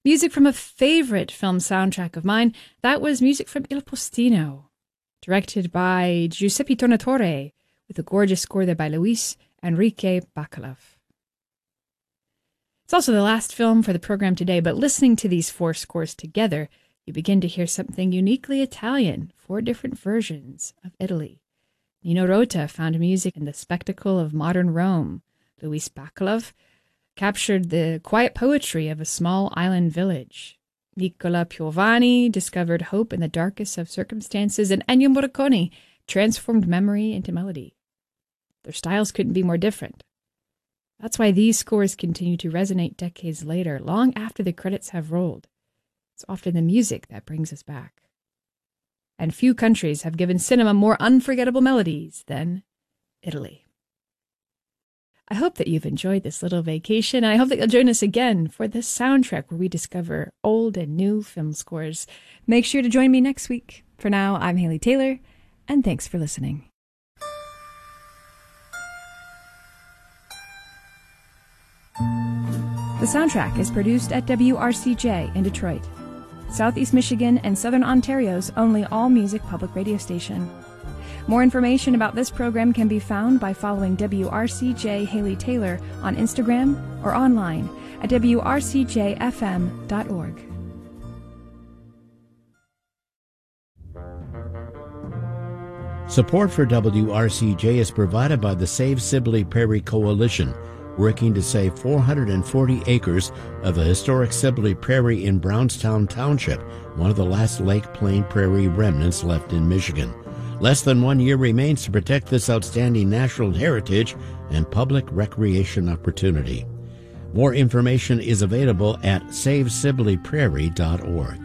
Music from a favorite film soundtrack of mine, that was music from Il Postino, directed by Giuseppe Tornatore, with a gorgeous score there by Luis Enrique Bacalov. It's also the last film for the program today, but listening to these 4 scores together, you begin to hear something uniquely Italian, 4 different versions of Italy. Nino Rota found music in the spectacle of modern Rome. Luis Bacalov captured the quiet poetry of a small island village. Nicola Piovani discovered hope in the darkest of circumstances, and Ennio Morricone transformed memory into melody. Their styles couldn't be more different. That's why these scores continue to resonate decades later, long after the credits have rolled. It's often the music that brings us back. And few countries have given cinema more unforgettable melodies than Italy. I hope that you've enjoyed this little vacation, and I hope that you'll join us again for this soundtrack where we discover old and new film scores. Make sure to join me next week. For now, I'm Haley Taylor, and thanks for listening. The soundtrack is produced at WRCJ in Detroit, Southeast Michigan and Southern Ontario's only all-music public radio station. More information about this program can be found by following WRCJ Haley Taylor on Instagram or online at wrcjfm.org. Support for WRCJ is provided by the Save Sibley Prairie Coalition, working to save 440 acres of the historic Sibley Prairie in Brownstown Township, one of the last Lake Plain Prairie remnants left in Michigan. Less than 1 year remains to protect this outstanding natural heritage and public recreation opportunity. More information is available at savesibleyprairie.org.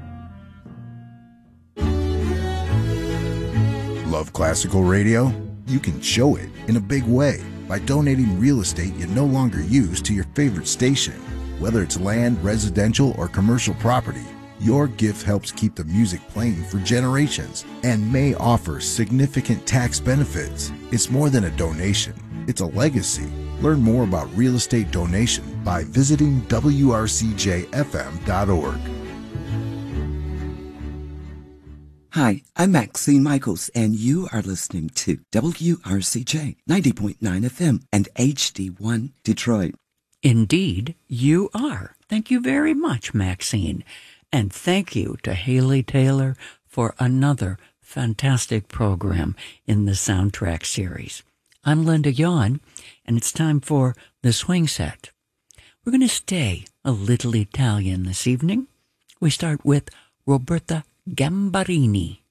Love classical radio? You can show it in a big way by donating real estate you no longer use to your favorite station. Whether it's land, residential, or commercial property, your gift helps keep the music playing for generations and may offer significant tax benefits. It's more than a donation, it's a legacy. Learn more about real estate donation by visiting wrcjfm.org. Hi, I'm Maxine Michaels, and you are listening to WRCJ 90.9 FM and HD1 Detroit. Indeed, you are. Thank you very much, Maxine. And thank you to Haley Taylor for another fantastic program in the soundtrack series. I'm Linda Yawn, and it's time for the swing set. We're going to stay a little Italian this evening. We start with Roberta Gambarini.